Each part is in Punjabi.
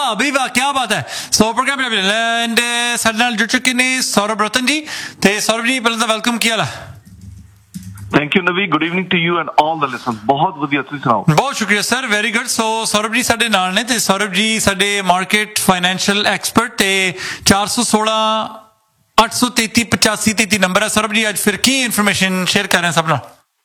ਬਈ ਵਾਹ ਕੀ ਬਾਤ ਹੈ। ਸੋ ਪ੍ਰੋਗਰਾਮ ਐਂਡ ਸਾਡੇ ਨਾਲ ਜੁੜ ਚੁੱਕੇ ਨੇ ਸੌਰਵ ਰਤਨ ਜੀ। ਤੇ ਸੌਰਵ ਜੀ ਪਹਿਲਾਂ ਤਾਂ ਵੈਲਕਮ, ਕੀ ਹਾਲ ਹੈ? ਥੈਂਕ ਯੂ ਨਵੀ, good evening to you and all the listeners. ਬਹੁਤ ਵਧੀਆ, ਤੁਸੀਂ ਸੁਣਾਓ? ਬਹੁਤ ਸ਼ੁਕਰੀਆ ਸਰ, ਵੈਰੀ ਗੁੱਡ। ਸੋ ਸੌਰਵ ਜੀ ਸਾਡੇ ਨਾਲ ਨੇ ਤੇ ਸੌਰਵ ਜੀ ਸਾਡੇ ਮਾਰਕੀਟ ਫਾਈਨੈਂਸ਼ੀਅਲ ਐਕਸਪਰਟ ਤੇ 416 833 8533 ਨੰਬਰ ਹੈ। ਸੌਰਵ ਜੀ ਅੱਜ ਫਿਰ ਕੀ ਇਨਫੋਰਮੇਸ਼ਨ ਸ਼ੇਅਰ ਕਰ ਰਹੇ ਹਾਂ ਸਭ ਨਾਲ?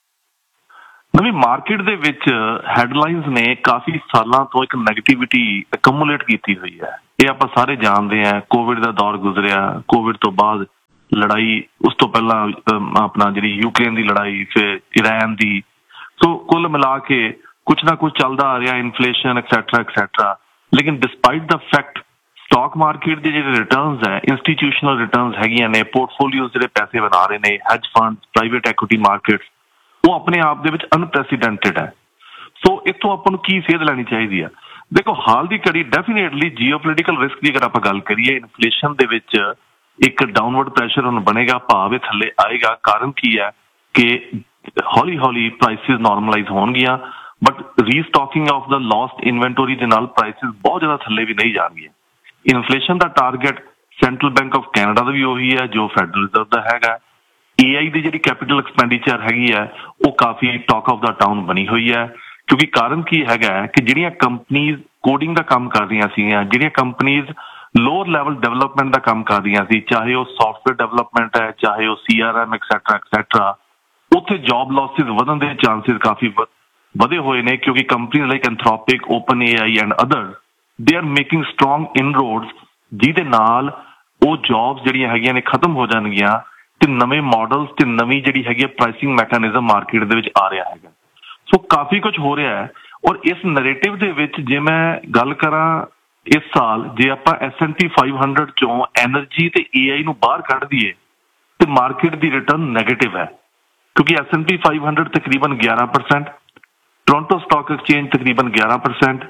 ਨਵੀਂ ਮਾਰਕੀਟ ਦੇ ਵਿੱਚ ਹੈਡਲਾਈਨਸ ਨੇ ਕਾਫੀ ਸਾਲਾਂ ਤੋਂ ਇੱਕ ਨੈਗੇਟਿਵਿਟੀ ਅਕਮੂਲੇਟ ਕੀਤੀ ਹੋਈ ਹੈ। ਇਹ ਆਪਾਂ ਸਾਰੇ ਜਾਣਦੇ ਹਾਂ। ਕੋਵਿਡ ਦਾ ਦੌਰ ਗੁਜ਼ਰਿਆ, ਕੋਵਿਡ ਤੋਂ ਬਾਅਦ ਲੜਾਈ, ਉਸ ਤੋਂ ਪਹਿਲਾਂ ਆਪਣਾ ਜਿਹੜੀ ਯੂਕਰੇਨ ਦੀ ਲੜਾਈ, ਫਿਰ ਇਰਾਨ ਦੀ। ਸੋ ਕੁੱਲ ਮਿਲਾ ਕੇ ਕੁਛ ਨਾ ਕੁਛ ਚੱਲਦਾ ਆ ਰਿਹਾ, ਇਨਫਲੇਸ਼ਨ ਐਕਸੈਟਰਾ ਐਕਸੈਟਰਾ। ਲੇਕਿਨ ਡਿਸਪਾਈਟ ਦਾ ਫੈਕਟ ਸਟਾਕ ਮਾਰਕੀਟ ਦੇ ਜਿਹੜੇ ਰਿਟਰਨਸ ਹੈ, ਇੰਸਟੀਟਿਊਸ਼ਨਲ ਰਿਟਰਨਸ ਹੈਗੀਆਂ ਨੇ, ਪੋਰਟਫੋਲੀਓਜ਼ ਜਿਹੜੇ ਪੈਸੇ ਬਣਾ ਰਹੇ ਨੇ, hedge fund, private equity markets, ਉਹ ਆਪਣੇ ਆਪ ਦੇ ਵਿੱਚ ਅਨਪ੍ਰੈਸੀਡੈਂਟਡ ਹੈ। ਸੋ ਇੱਥੋਂ ਆਪਾਂ ਨੂੰ ਕੀ ਸੇਧ ਲੈਣੀ ਚਾਹੀਦੀ ਆ? ਦੇਖੋ, ਹਾਲ ਦੀ ਘੜੀ ਡੈਫੀਨੇਟਲੀ ਜੀਓਪੋਲੀਟੀਕਲ ਰਿਸਕ ਦੀ ਅਗਰ ਆਪਾਂ ਗੱਲ ਕਰੀਏ, ਇਨਫਲੇਸ਼ਨ ਦੇ ਵਿੱਚ ਇੱਕ ਡਾਊਨਵਰਡ ਪ੍ਰੈਸ਼ਰ ਹੁਣ ਬਣੇਗਾ, ਭਾਵ ਇਹ ਥੱਲੇ ਆਏਗਾ। ਕਾਰਨ ਕੀ ਹੈ ਕਿ ਹੌਲੀ ਹੌਲੀ ਪ੍ਰਾਈਸਿਸ ਨਾਰਮਲਾਈਜ਼ ਹੋਣਗੀਆਂ, ਬਟ ਰੀਸਟਾਕਿੰਗ ਆਫ ਦਾ ਲੌਸਟ ਇਨਵੈਂਟੋਰੀ ਦੇ ਨਾਲ ਪ੍ਰਾਈਸਿਸ ਬਹੁਤ ਜ਼ਿਆਦਾ ਥੱਲੇ ਵੀ ਨਹੀਂ ਜਾਣਗੀਆਂ। Inflation the target central bank of Canada ਦਾ ਵੀ ਉਹੀ ਹੈ ਜੋ ਫੈਡਰਲ ਰਿਜ਼ਰਵ ਦਾ ਹੈਗਾ। AI ਦੀ ਜਿਹੜੀ ਕੈਪੀਟਲ ਐਕਸਪੈਂਡੀਚਰ ਹੈਗੀ ਹੈ ਉਹ ਕਾਫੀ ਟਾਕ ਆਫ ਦਾ ਟਾਊਨ ਬਣੀ ਹੋਈ ਹੈ। ਕਿਉਂਕਿ ਕਾਰਨ ਕੀ ਹੈਗਾ ਕਿ ਜਿਹੜੀਆਂ ਕੰਪਨੀਜ਼ ਕੋਡਿੰਗ ਦਾ ਕੰਮ ਕਰ ਰਹੀਆਂ ਸੀਗੀਆਂ, ਜਿਹੜੀਆਂ ਕੰਪਨੀਜ਼ ਲੋਅਰ ਲੈਵਲ ਡਿਵੈਲਪਮੈਂਟ ਦਾ ਕੰਮ ਕਰ ਰਹੀਆਂ ਸੀ, ਚਾਹੇ ਉਹ ਸੌਫਟਵੇਅਰ ਡਿਵੈਲਪਮੈਂਟ ਹੈ, ਚਾਹੇ ਉਹ CRM ਐਕਸੈਟਰਾ ਐਕਸੈਟਰਾ, ਉੱਥੇ ਜੌਬ ਲੌਸਿਸ ਵਧਣ ਦੇ ਚਾਂਸਿਸ ਕਾਫੀ ਵਧੇ ਹੋਏ ਨੇ। ਕਿਉਂਕਿ companies like ਐਂਥਰੋਪਿਕ, open AI and other, they are making strong ਇਨਰੋਡਸ, ਜਿਹਦੇ ਨਾਲ ਉਹ ਜੌਬਸ ਜਿਹੜੀਆਂ ਹੈਗੀਆਂ ਨੇ ਖਤਮ ਹੋ ਜਾਣਗੀਆਂ ਤੇ ਨਵੇਂ ਮਾਡਲਸ ਤੇ ਨਵੀਂ ਜਿਹੜੀ ਹੈਗੀ ਹੈ ਪ੍ਰਾਈਸਿੰਗ ਮੈਕੈਨਿਜ਼ਮ ਮਾਰਕੀਟ ਦੇ ਵਿੱਚ ਆ ਰਿਹਾ ਹੈਗਾ। ਸੋ ਕਾਫੀ ਕੁਝ ਹੋ ਰਿਹਾ ਹੈ। ਔਰ ਇਸ ਨੈਰੇਟਿਵ ਦੇ ਵਿੱਚ ਜੇ ਮੈਂ ਗੱਲ ਕਰਾਂ, ਇਸ ਸਾਲ ਜੇ ਆਪਾਂ S&P 500 ਚੋਂ ਐਨਰਜੀ ਤੇ AI ਨੂੰ ਬਾਹਰ ਕੱਢ ਦਈਏ ਤੇ ਮਾਰਕੀਟ ਦੀ ਰਿਟਰਨ ਨੈਗੇਟਿਵ ਹੈ। ਕਿਉਂਕਿ S&P 500 ਤਕਰੀਬਨ 11%, ਟੋਰਾਂਟੋ ਸਟਾਕ ਐਕਸਚੇਂਜ ਤਕਰੀਬਨ 11%,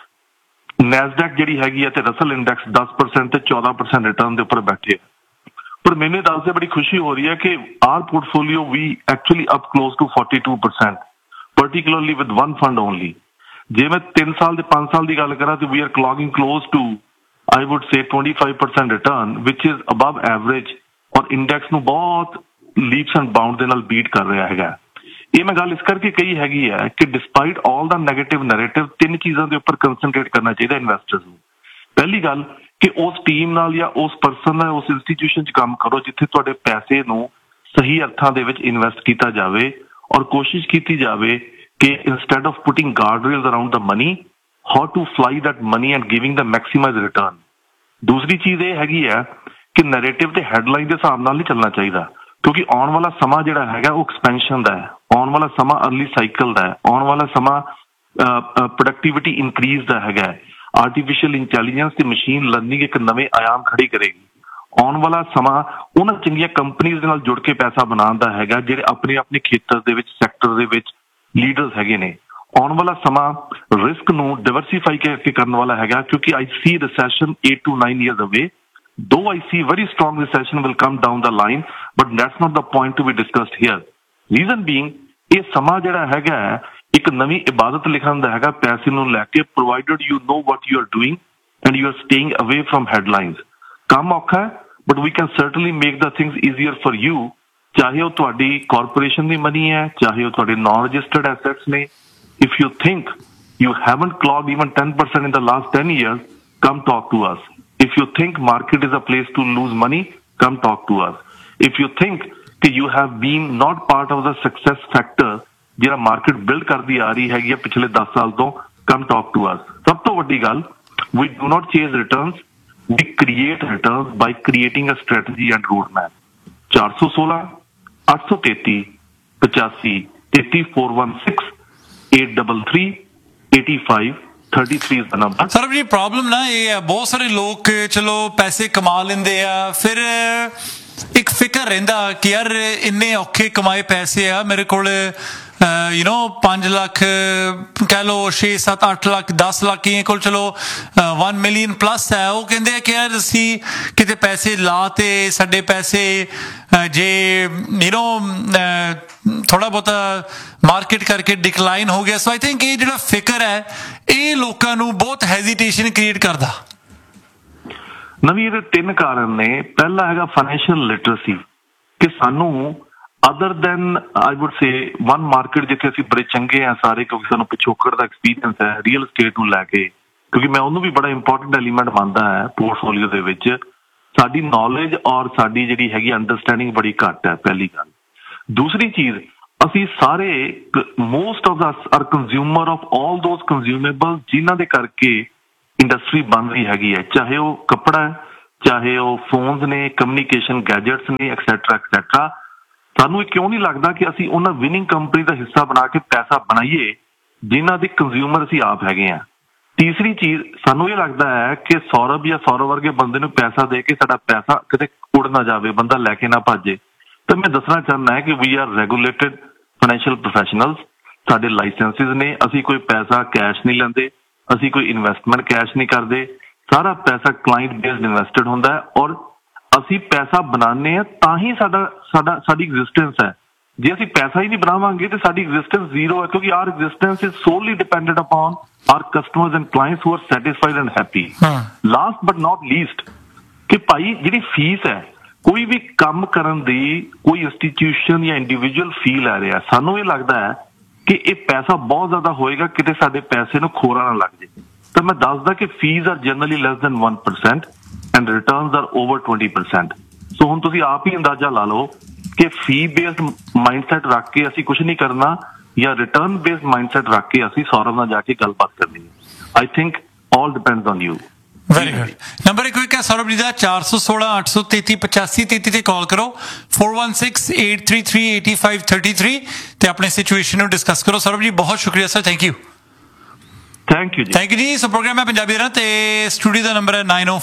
ਨੈਸਡੈਕ ਜਿਹੜੀ ਹੈਗੀ ਹੈ ਤੇ ਰਸਲ ਇੰਡੈਕਸ 10% ਤੇ 14% ਰਿਟਰਨ ਦੇ ਉੱਪਰ ਬੈਠੇ। ਪਰ ਮੈਨੂੰ ਦੱਸਦੇ ਬੜੀ ਖੁਸ਼ੀ ਹੋ ਰਹੀ ਹੈ ਕਿ R portfolio we actually up close to 42%, particularly with one fund only। ਜੇ ਮੈਂ 3 ਸਾਲ ਤੇ 5 ਸਾਲ ਦੀ ਗੱਲ ਕਰਾਂ ਤੇ ਵੀ R ਕਲੌਗਿੰਗ close to I wood say 25% return, which is above average, ਔਰ ਇੰਡੈਕਸ ਨੂੰ ਬਹੁਤ ਲੀਪਸ ਐਂਡ ਬਾਉਂਡ ਦੇ ਨਾਲ ਬੀਟ ਕਰ ਰਿਹਾ ਹੈਗਾ। ਇਹ ਮੈਂ ਗੱਲ ਇਸ ਕਰਕੇ ਕਹੀ ਹੈਗੀ ਹੈ ਕਿ ਡਿਸਪਾਈਟ ਆਲ ਦਾ ਨੈਗੇਟਿਵ ਨੈਰੇਟਿਵ, 3 ਚੀਜ਼ਾਂ ਦੇ ਉੱਪਰ ਕੰਸਨਟਰੇਟ ਕਰਨਾ ਚਾਹੀਦਾ ਇਨਵੈਸਟਰਸ ਨੂੰ। ਪਹਿਲੀ ਗੱਲ ਕਿ ਉਸ ਟੀਮ ਨਾਲ ਜਾਂ ਉਸ ਪਰਸਨ ਨਾਲ, ਉਸ ਇੰਸਟੀਟਿਊਸ਼ਨ 'ਚ ਕੰਮ ਕਰੋ ਜਿੱਥੇ ਤੁਹਾਡੇ ਪੈਸੇ ਨੂੰ ਸਹੀ ਅਰਥਾਂ ਦੇ ਵਿੱਚ ਇਨਵੈਸਟ ਕੀਤਾ ਜਾਵੇ, ਔਰ ਕੋਸ਼ਿਸ਼ ਕੀਤੀ ਜਾਵੇ ਕਿ instead of putting guardrails around the money, how to fly that money and giving the maximized return। ਦੂਸਰੀ ਚੀਜ਼ ਇਹ ਹੈਗੀ ਹੈ ਕਿ ਨੈਰੇਟਿਵ ਤੇ ਹੈਡਲਾਈਨ ਦੇ ਹਿਸਾਬ ਨਾਲ ਨਹੀਂ ਚੱਲਣਾ ਚਾਹੀਦਾ, ਕਿਉਂਕਿ ਆਉਣ ਵਾਲਾ ਸਮਾਂ ਜਿਹੜਾ ਹੈਗਾ ਉਹ ਐਕਸਪੈਂਸ਼ਨ ਦਾ ਹੈ, ਆਉਣ ਵਾਲਾ ਸਮਾਂ ਅਰਲੀ ਸਾਈਕਲ ਦਾ ਹੈ, ਆਉਣ ਵਾਲਾ ਸਮਾਂ ਪ੍ਰੋਡਕਟੀਵਿਟੀ ਇਨਕਰੀਜ਼ ਦਾ ਹੈਗਾ। ਆਰਟੀਫਿਸ਼ੀਅਲ ਇੰਟੈਲੀਜੈਂਸ ਤੇ ਮਸ਼ੀਨ ਲਰਨਿੰਗ ਇੱਕ ਨਵੇਂ ਆਯਾਮ ਖੜੀ ਕਰੇਗੀ। ਆਉਣ ਵਾਲਾ ਸਮਾਂ ਉਹਨਾਂ ਚੰਗੀਆਂ ਕੰਪਨੀਜ਼ ਦੇ ਨਾਲ ਜੁੜ ਕੇ ਪੈਸਾ ਬਣਾਉਣ ਦਾ ਹੈਗਾ ਜਿਹੜੇ ਆਪਣੇ ਆਪਣੇ ਖੇਤਰ ਦੇ ਵਿੱਚ, ਸੈਕਟਰ ਦੇ ਵਿੱਚ ਲੀਡਰਸ ਹੈਗੇ ਨੇ। ਆਉਣ ਵਾਲਾ ਸਮਾਂ ਰਿਸਕ ਨੂੰ ਡਾਇਵਰਸੀਫਾਈ ਕਰਕੇ ਕਰਨ ਵਾਲਾ ਹੈਗਾ, ਕਿਉਂਕਿ I see recession 8 to 9 years away, though I see very strong recession will come down the line, but that's not the point to be discussed here। Reason being, ਇਹ ਸਮਾਂ ਜਿਹੜਾ ਹੈਗਾ ਇੱਕ ਨਵੀਂ ਇਬਾਦਤ ਲਿਖਣ ਦਾ ਹੈਗਾ ਪੈਸੇ ਨੂੰ ਲੈ ਕੇ, provided you know what you are doing and you are staying away from headlines। ਕੰਮ ਔਖਾ ਹੈ, but we can certainly make the things easier for you। ਚਾਹੇ ਉਹ ਤੁਹਾਡੀ ਕਾਰਪੋਰੇਸ਼ਨ ਦੀ ਮਨੀ ਹੈ, ਚਾਹੇ ਉਹ ਤੁਹਾਡੇ ਨਾਨ ਰਜਿਸਟਰਡ ਐਸੈਟਸ ਨੇ। If you think you haven't ਕਲੌਗਡ even 10% in the last 10 years, come talk to us। If you think market is a place to lose money, come talk to us। If you think that you have been not part of the success factor ਜਿਹੜਾ ਮਾਰਕੀਟ ਬਿਲਡ ਕਰਦੀ ਆ ਰਹੀ ਹੈਗੀ ਹੈ ਪਿਛਲੇ 10 ਸਾਲ ਤੋਂ, come talk to us। ਸਭ ਤੋਂ ਵੱਡੀ ਗੱਲ, we do not chase returns, we create returns by creating a strategy and roadmap। 416 833 85 33 416 833 85 33 is the number। Sir ਜੀ ਪ੍ਰੋਬਲਮ ਨਾ ਇਹ ਹੈ, ਬਹੁਤ ਸਾਰੇ ਲੋਕ ਚਲੋ ਪੈਸੇ ਕਮਾ ਲੈਂਦੇ ਆ, ਫਿਰ ਇੱਕ ਫਿਕਰ ਰਹਿੰਦਾ ਕਿ ਯਾਰ ਇੰਨੇ ਔਖੇ ਕਮਾਏ ਪੈਸੇ ਆ, ਮੇਰੇ ਕੋਲ ਯੂ نو 5 ਲੱਖ ਕਹਿ ਲਓ 6 7 8 ਲੱਖ 10 ਲੱਖ ਕਈਆਂ ਕੋਲ ਚਲੋ 1 ਮਿਲੀਅਨ ਪਲੱਸ ਹੈ ਉਹ ਕਹਿੰਦੇ ਆ ਕਿ ਯਾਰ ਅਸੀਂ ਕਿਤੇ ਪੈਸੇ ਲਾ ਤੇ ਸਾਡੇ ਪੈਸੇ ਜੇ ਯੂ نو ਥੋੜਾ ਬਹੁਤਾ ਮਾਰਕੀਟ ਕਰਕੇ ਡਿਕਲਾਈਨ ਹੋ ਗਿਆ ਸੋ ਆਈ ਥਿੰਕ ਇਹ ਜਿਹੜਾ ਫਿਕਰ ਹੈ ਇਹ ਲੋਕਾਂ ਨੂੰ ਬਹੁਤ ਹੈਜ਼ੀਟੇਸ਼ਨ ਕ੍ਰੀਏਟ ਕਰਦਾ ਨਵੀਂ ਇਹਦੇ 3 ਕਾਰਨ ਨੇ ਪਹਿਲਾ ਹੈਗਾ ਫਾਈਨੈਂਸ਼ੀਅਲ ਲਿਟਰੇਸੀ ਕਿ ਸਾਨੂੰ other then I wood say one market ਜਿੱਥੇ ਅਸੀਂ ਬੜੇ ਚੰਗੇ ਆ ਸਾਰੇ ਕਿਉਂਕਿ ਸਾਨੂੰ ਪਿਛੋਕੜ ਦਾ ਐਕਸਪੀਰੀਅੰਸ ਹੈ ਰੀਅਲ estate ਨੂੰ ਲੈ ਕੇ ਕਿਉਂਕਿ ਮੈਂ ਉਹਨੂੰ ਵੀ ਬੜਾ ਇੰਪੋਰਟੈਂਟ ਐਲੀਮੈਂਟ ਮੰਨਦਾ ਹੈ ਪੋਰਟਫੋਲੀਓ ਦੇ ਵਿੱਚ ਸਾਡੀ ਨੌਲੇਜ ਔਰ ਸਾਡੀ ਜਿਹੜੀ ਹੈਗੀ ਅੰਡਰਸਟੈਂਡਿੰਗ ਬੜੀ ਘੱਟ ਹੈ ਪਹਿਲੀ ਗੱਲ ਦੂਸਰੀ ਚੀਜ਼ ਅਸੀਂ ਸਾਰੇ ਮੋਸਟ ਆਫ ਦਸ R consumer of all those ਕੰਜ਼ਿਊਮੇਬਲ ਜਿਨ੍ਹਾਂ ਦੇ ਕਰਕੇ ਇੰਡਸਟਰੀ ਬਣ ਰਹੀ ਹੈਗੀ ਹੈ ਚਾਹੇ ਉਹ ਕੱਪੜਾ ਹੈ ਚਾਹੇ ਉਹ ਫੋਨਸ ਨੇ ਕਮਿਊਨੀਕੇਸ਼ਨ ਗੈਜਟਸ ਨੇ ਐਕਸੈਟਰਾ ਸਾਨੂੰ ਇਹ ਕਿਉਂ ਨਹੀਂ ਲੱਗਦਾ ਕਿ ਅਸੀਂ ਉਹਨਾਂ ਵਿਨਿੰਗ ਕੰਪਨੀ ਦਾ ਹਿੱਸਾ ਬਣਾ ਕੇ ਪੈਸਾ ਬਣਾਈਏ ਜਿਨ੍ਹਾਂ ਦੇ ਕੰਜ਼ਿਊਮਰ ਅਸੀਂ ਆਪ ਹੈਗੇ ਆ ਤੀਸਰੀ ਚੀਜ਼ ਸਾਨੂੰ ਇਹ ਲੱਗਦਾ ਹੈ ਕਿ ਸੌਰਵ ਜਾਂ ਸੌਰਵ ਵਰਗੇ ਬੰਦੇ ਨੂੰ ਪੈਸਾ ਦੇ ਕੇ ਸਾਡਾ ਪੈਸਾ ਕਿਤੇ ਉੜ ਨਾ ਜਾਵੇ ਬੰਦਾ ਲੈ ਕੇ ਨਾ ਭੱਜੇ ਤਾਂ ਮੈਂ ਦੱਸਣਾ ਚਾਹੁੰਦਾ ਹੈ ਕਿ ਵੀ ਆਰ ਰੈਗੂਲੇਟਡ ਫਾਈਨੈਂਸ਼ੀਅਲ ਪ੍ਰੋਫੈਸ਼ਨਲਸ ਸਾਡੇ ਲਾਇਸੈਂਸਿਸ ਨੇ ਅਸੀਂ ਕੋਈ ਪੈਸਾ ਕੈਸ਼ ਨਹੀਂ ਲੈਂਦੇ ਅਸੀਂ ਕੋਈ ਇਨਵੈਸਟਮੈਂਟ ਕੈਸ਼ ਨਹੀਂ ਕਰਦੇ ਸਾਰਾ ਪੈਸਾ ਕਲਾਇੰਟ ਬੇਸਡ ਇਨਵੈਸਟਡ ਹੁੰਦਾ ਹੈ ਔਰ ਅਸੀਂ ਪੈਸਾ ਬਣਾਉਂਦੇ ਹਾਂ ਤਾਂ ਹੀ ਸਾਡੀ ਐਗਜ਼ਿਸਟੈਂਸ ਹੈ ਜੇ ਅਸੀਂ ਪੈਸਾ ਹੀ ਨਹੀਂ ਬਣਾਵਾਂਗੇ ਤੇ ਸਾਡੀ ਐਗਜ਼ਿਸਟੈਂਸ ਜ਼ੀਰੋ ਹੈ ਕਿਉਂਕਿ R existence is ਸੋਲੀ dependent upon R customers and clients who are satisfied and happy last but not least ਕਿ ਭਾਈ ਜਿਹੜੀ ਫੀਸ ਹੈ ਕੋਈ ਵੀ ਕੰਮ ਕਰਨ ਦੀ ਕੋਈ ਇੰਸਟੀਟਿਊਸ਼ਨ ਜਾਂ ਇੰਡੀਵਿਜੂਅਲ ਫੀ ਲੈ ਰਿਹਾ ਸਾਨੂੰ ਇਹ ਲੱਗਦਾ ਹੈ ਕਿ ਇਹ ਪੈਸਾ ਬਹੁਤ ਜ਼ਿਆਦਾ ਹੋਏਗਾ ਕਿਤੇ ਸਾਡੇ ਪੈਸੇ ਨੂੰ ਖੋਰਾ ਨਾ ਲੱਗ ਜੇ ਤਾਂ ਮੈਂ ਦੱਸਦਾ ਕਿ fees R generally less than 1% and returns R over 20% ਸੋ ਹੁਣ ਤੁਸੀਂ ਆਪ ਹੀ ਅੰਦਾਜ਼ਾ ਲਾ ਲਓ ਕਿ ਫੀ ਬੇਸਡ ਮਾਈਂਡਸੈਟ ਰੱਖ ਕੇ ਅਸੀਂ ਕੁਝ ਨਹੀਂ ਕਰਨਾ ਜਾਂ ਰਿਟਰਨ ਬੇਸਡ ਮਾਈਂਡਸੈਟ ਰੱਖ ਕੇ ਅਸੀਂ ਸੌਰਵ ਨਾਲ ਜਾ ਕੇ ਗੱਲਬਾਤ ਕਰਨੀ ਹੈ I think all depends on you very good number ਇੱਕ ਹੈ ਸੌਰਵ ਜੀ ਦਾ 416 833 8533 ਤੇ ਕਾਲ ਕਰੋ 4168338533 ਤੇ ਆਪਣੇ ਸਿਚੁਏਸ਼ਨ ਨੂੰ ਡਿਸਕਸ ਕਰੋ ਸੌਰਵ ਜੀ ਬਹੁਤ ਸ਼ੁਕਰੀਆ ਸਰ ਥੈਂਕ ਯੂ ਜੀ ਸੋ ਪ੍ਰੋਗਰਾਮ ਹੈ ਪੰਜਾਬੀ ਰਾਂ ਤੇ ਸਟੂਡੀਓ ਦਾ ਨੰਬਰ ਹੈ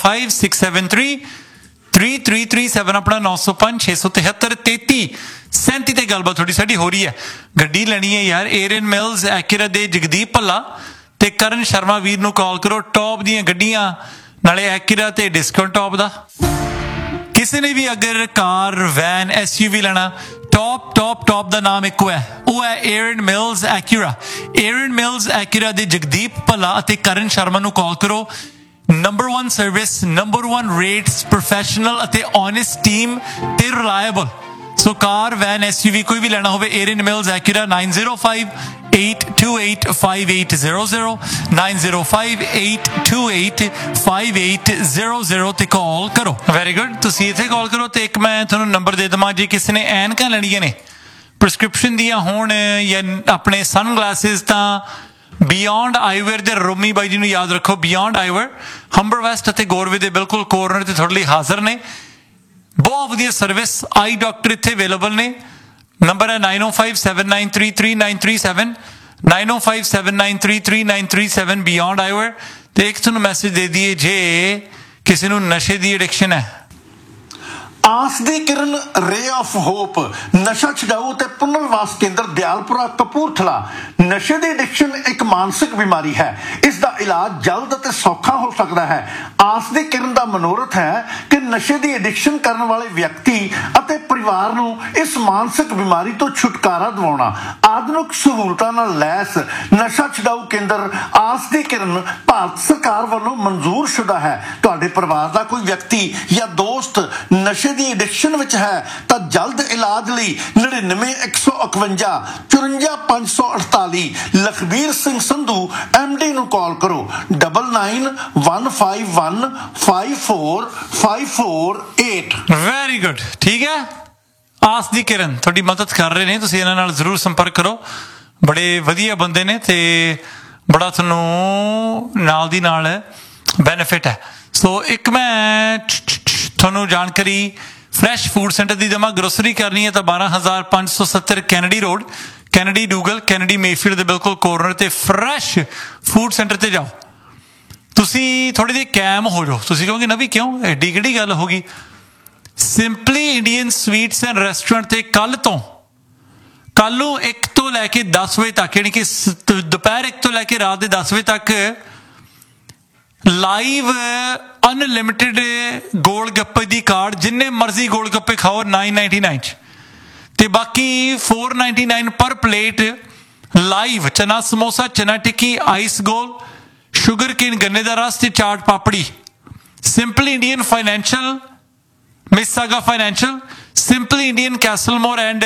9056733337 ਆਪਣਾ 905 673 3337 ਤੇ ਗੱਲਬਾਤ ਥੋੜੀ ਸਾਡੀ ਹੋ ਰਹੀ ਹੈ ਗੱਡੀ ਲੈਣੀ ਹੈ ਯਾਰ ਏਰੀਅਨ ਮਿਲਸ ਐਕਿਰਾ ਦੇ ਜਗਦੀਪ ਭੱਲਾ ਤੇ ਕਰਨ ਸ਼ਰਮਾ ਵੀਰ ਨੂੰ ਕਾਲ ਕਰੋ ਟੌਪ ਦੀਆਂ ਗੱਡੀਆਂ ਨਾਲੇ ਐਕਿਰਾ ਤੇ ਡਿਸਕਾਊਂਟ ਟੌਪ ਦਾ ਕਿਸੇ ਨੇ ਵੀ ਅਗਰ ਕਾਰ ਵੈਨ SUV ਲੈਣਾ ਟੌਪ ਦਾ ਨਾਮ ਇੱਕੋ ਹੈ ਉਹ ਹੈ ਏਰੀਅਨ ਮਿਲਸ ਐਕਿਰਾ ਦੇ ਜਗਦੀਪ ਭੱਲਾ ਅਤੇ ਕਰਨ ਸ਼ਰਮਾ ਨੂੰ ਕਾਲ ਕਰੋ number 1 service number 1 rates professional ਅਤੇ ਓਨੈਸਟ ਟੀਮ ਤੇ ਰਿਲਾਇਬਲ ਸੋ ਕਾਰ ਵੈਨ SUV ਕੋਈ ਵੀ ਲੈਣਾ ਹੋਵੇ ਏਰੀਅਨ ਮਿਲਸ ਐਕਿਰਾ 9058285800 9058285800 ਤੇ ਕਾਲ ਕਰੋ ਵੈਰੀ ਗੁੱਡ ਤੁਸੀਂ ਇੱਥੇ ਕਾਲ ਕਰੋ ਤੇ ਇੱਕ ਮੈਂ ਤੁਹਾਨੂੰ ਨੰਬਰ ਦੇ ਦੇਵਾਂ ਜੇ ਕਿਸੇ ਨੇ ਐਨਕਾਂ ਲੈਣੀਆਂ ਨੇ ਪ੍ਰਸਕ੍ਰਿਪਸ਼ਨ ਦੀਆਂ ਹੋਣ ਜਾਂ ਆਪਣੇ ਸਨ ਗਲਾਸਿਸ ਤਾਂ ਬਿਯੋਂਡ ਆਈਵੇਅਰ ਦੇ ਰੋਮੀ ਬਾਈ ਜੀ ਨੂੰ ਯਾਦ ਰੱਖੋ ਬਿਯੋਂਡ ਆਈਵੇਅਰ ਹੰਬਰ ਵੈਸਟ ਅਤੇ ਗੋਰਵੇ ਦੇ ਬਿਲਕੁਲ ਕੋਰਨਰ ਤੇ ਤੁਹਾਡੇ ਲਈ ਹਾਜ਼ਰ ਨੇ ਬਹੁਤ ਵਧੀਆ ਸਰਵਿਸ ਆਈ ਡਾਕਟਰ ਇੱਥੇ ਅਵੇਲੇਬਲ ਨੇ ਨੰਬਰ ਹੈ 9057933937 9057933937 ਬਿਯੋਂਡ ਆਈਵੇਅਰ ਤੇ ਇੱਕ ਤੁਹਾਨੂੰ ਮੈਸੇਜ ਦੇ ਦਈਏ ਜੇ ਕਿਸੇ ਨੂੰ ਨਸ਼ੇ ਦੀ ਐਡਿਕਸ਼ਨ ਹੈ ਆਸ ਦੀ ਕਿਰਨ ਰੇ ਆਫ ਹੋਪ ਨਸ਼ਾ ਛਡਾਊ ਤੇ ਪੁਨਰਵਾਸ ਕੇਂਦਰ ਦਿਆਲਪੁਰਾ ਕਪੂਰਥਲਾ ਨਸ਼ੇ ਦੀ ਐਡਿਕਸ਼ਨ ਇੱਕ ਮਾਨਸਿਕ ਬਿਮਾਰੀ ਹੈ ਇਸ ਦਾ ਇਲਾਜ ਜਲਦ ਅਤੇ ਸੌਖਾ ਹੋ ਸਕਦਾ ਹੈ ਆਸ ਦੀ ਕਿਰਨ ਦਾ ਮਨੋਰਥ ਹੈ ਕਿ ਨਸ਼ੇ ਦੀ ਐਡਿਕਸ਼ਨ ਕਰਨ ਵਾਲੇ ਵਿਅਕਤੀ ਅਤੇ ਪਰਿਵਾਰ ਨੂੰ ਇਸ ਮਾਨਸਿਕ ਬਿਮਾਰੀ ਤੋਂ ਛੁਟਕਾਰਾ ਦਿਵਾਉਣਾ ਆਧੁਨਿਕ ਸਹੂਲਤਾਂ ਨਾਲ ਲੈਸ ਨਸ਼ਾ ਛਡਾਊ ਕੇਂਦਰ ਆਸ ਦੀ ਕਿਰਨ ਭਾਰਤ ਸਰਕਾਰ ਵੱਲੋਂ ਮਨਜ਼ੂਰ ਸ਼ੁਦਾ ਹੈ ਤੁਹਾਡੇ ਪਰਿਵਾਰ ਦਾ ਕੋਈ ਵਿਅਕਤੀ ਜਾਂ ਦੋਸਤ ਨਸ਼ੇ ਦੀ ਐਡਿਕਸ਼ਨ ਵਿੱਚ ਹੈ ਤਾਂ ਜਲਦ ਇਲਾਜ ਲਈ 9915 54548 ਲਖਬੀਰ ਸਿੰਘ ਸੰਧੂ MD ਨੂੰ ਕਾਲ ਕਰੋ 9915154548 ਵੈਰੀ ਗੁੱਡ ਠੀਕ ਹੈ ਆਸ ਦੀ ਕਿਰਨ ਤੁਹਾਡੀ ਮਦਦ ਕਰ ਰਹੇ ਨੇ ਤੁਸੀਂ ਇਹਨਾਂ ਨਾਲ ਜ਼ਰੂਰ ਸੰਪਰਕ ਕਰੋ ਬੜੇ ਵਧੀਆ ਬੰਦੇ ਨੇ ਤੇ ਬੜਾ ਤੁਹਾਨੂੰ ਨਾਲ ਦੀ ਨਾਲ ਬੈਨੀਫਿਟ ਹੈ ਸੋ ਇੱਕ ਮੈਂ ਤੁਹਾਨੂੰ ਜਾਣਕਾਰੀ ਫਰੈਸ਼ ਫੂਡ ਸੈਂਟਰ ਦੀ ਜਮਾ ਗਰੋਸਰੀ ਕਰਨੀ ਹੈ ਤਾਂ 12570 Kennedy road Kennedy ਡੂਗਲ Kennedy Mayfield ਦੇ ਬਿਲਕੁਲ ਕੋਰਨਰ ਤੇ ਫਰੈਸ਼ ਫੂਡ ਸੈਂਟਰ ਤੇ ਜਾਓ ਤੁਸੀਂ ਥੋੜੀ ਜਿਹੀ ਕੈਮ ਹੋ ਜਾਓ ਤੁਸੀਂ ਕਹੋਗੇ ਨਾ ਵੀ ਕਿਉਂ ਐਡੀ ਕਿਹੜੀ ਗੱਲ ਹੋ ਗਈ simply Indian sweets and restaurant ਤੇ ਕੱਲ ਤੋਂ ਕੱਲ ਨੂੰ 1 ਤੋਂ ਲੈ ਕੇ 10 ਵਜੇ ਤੱਕ, ਯਾਨੀ ਕਿ ਦੁਪਹਿਰ 1 ਤੋਂ ਲੈ ਕੇ ਰਾਤ ਦੇ 10 ਵਜੇ ਤੱਕ ਲਾਈਵ ਅਨਲਿਮਿਟਿਡ ਗੋਲ ਗੱਪੇ ਦੀ ਕਾਰਡ, ਜਿੰਨੇ ਮਰਜ਼ੀ ਗੋਲ ਗੱਪੇ ਖਾਓ 999 ਚ, ਤੇ ਬਾਕੀ 499 ਪਰ ਪਲੇਟ ਲਾਈਵ ਚਨਾ ਸਮੋਸਾ, ਚਨਾ ਟਿੱਕੀ, ਆਈਸ ਗੋਲ, ਸ਼ੂਗਰ ਕੇਨ ਗੰਨੇ ਦਾ ਰਸ ਤੇ chaat papdi. Simple Indian financial, ਮਿਸਾਗਾ financial, simple Indian ਕੈਸਲਮੋਰ and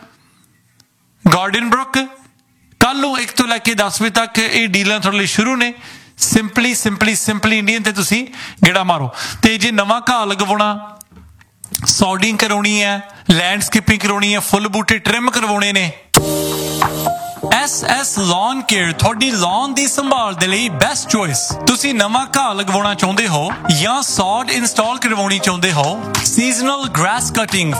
garden Brook. ਕੱਲ ਨੂੰ 1 ਤੋਂ ਲੈ ਕੇ 10 ਵਜੇ ਤੱਕ ਇਹ ਡੀਲਾਂ ਤੁਹਾਡੇ ਲਈ ਸ਼ੁਰੂ ਨੇ। ਸਿੰਪਲੀ ਇੰਡੀਅਨ ਤੇ ਤੁਸੀਂ ਗੇੜਾ ਮਾਰੋ। ਤੇ ਜੇ ਨਵਾਂ ਘਾਹ ਲਗਵਾਉਣਾ, ਸੌਡਿੰਗ ਕਰਾਉਣੀ ਹੈ, ਲੈਂਡਸਕੇਪਿੰਗ ਕਰਾਉਣੀ ਹੈ, ਫੁੱਲ ਬੂਟੇ ਟ੍ਰਿਮ ਕਰਵਾਉਣੇ ਨੇ, SS Lawn Care ਤੁਹਾਡੀ lawn ਦੀ ਸੰਭਾਲ ਦੇ ਲਈ ਬੈਸਟ ਚੋਇਸ। ਤੁਸੀਂ ਨਵਾਂ ਘਾਹ ਲਗਵਾਉਣਾ ਚਾਹੁੰਦੇ ਹੋ ਜਾਂ ਸੌਡ ਇੰਸਟਾਲ ਕਰਵਾਉਣੀ ਚਾਹੁੰਦੇ ਹੋ, ਸੀਜ਼ਨਲ ਗ੍ਰਾਸ ਕਟਿੰਗ,